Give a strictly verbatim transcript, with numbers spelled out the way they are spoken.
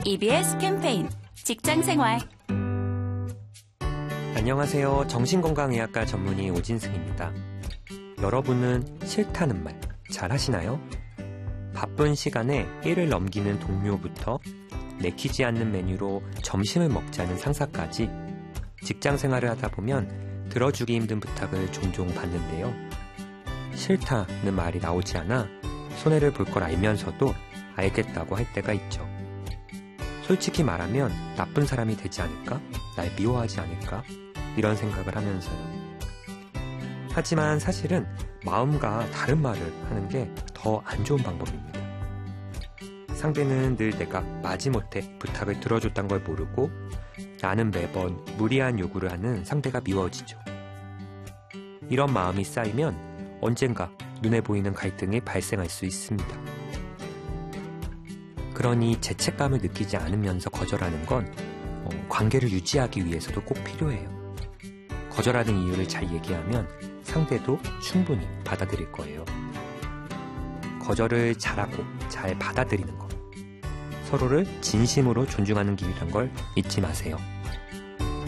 이비에스 캠페인 직장생활. 안녕하세요. 정신건강의학과 전문의 오진승입니다. 여러분은 싫다는 말 잘 하시나요? 바쁜 시간에 일을 넘기는 동료부터 내키지 않는 메뉴로 점심을 먹자는 상사까지 직장 생활을 하다 보면 들어주기 힘든 부탁을 종종 받는데요. 싫다는 말이 나오지 않아 손해를 볼 걸 알면서도 알겠다고 할 때가 있죠. 솔직히 말하면 나쁜 사람이 되지 않을까? 날 미워하지 않을까? 이런 생각을 하면서요. 하지만 사실은 마음과 다른 말을 하는 게 더 안 좋은 방법입니다. 상대는 늘 내가 마지못해 부탁을 들어줬단 걸 모르고 나는 매번 무리한 요구를 하는 상대가 미워지죠. 이런 마음이 쌓이면 언젠가 눈에 보이는 갈등이 발생할 수 있습니다. 그러니 죄책감을 느끼지 않으면서 거절하는 건 어, 관계를 유지하기 위해서도 꼭 필요해요. 거절하는 이유를 잘 얘기하면 상대도 충분히 받아들일 거예요. 거절을 잘하고 잘 받아들이는 것, 서로를 진심으로 존중하는 길이란 걸 잊지 마세요.